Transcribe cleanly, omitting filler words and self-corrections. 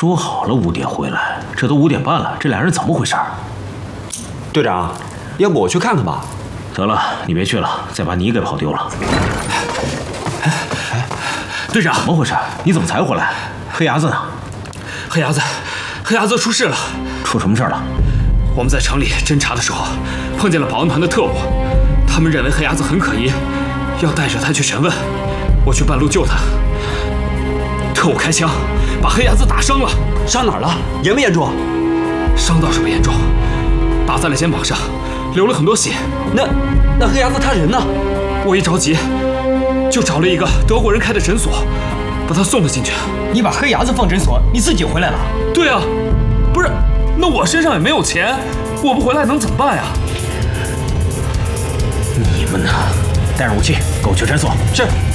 说好了5点回来，这都5点半了，这俩人怎么回事？ 队长，要不我去看看吧？ 得了，你别去了，再把你给跑丢了。 队长， 怎么回事？你怎么才回来？黑伢子呢？ 黑伢子出事了。 出什么事了？ 我们在城里侦查的时候，碰见了保安团的特务，他们认为黑伢子很可疑，要带着他去审问。我去半路救他，特务开枪，把黑伢子打伤了。 伤哪儿了？严不严重？ 伤倒是不严重，打在了肩膀上，流了很多血。 那黑伢子他人呢？ 我一着急，就找了一个德国人开的诊所，把他送了进去。 你把黑伢子放诊所，你自己回来了？ 对啊，不是，那我身上也没有钱，我不回来能怎么办呀？ 你们呢？带上武器，跟我去诊所。 是。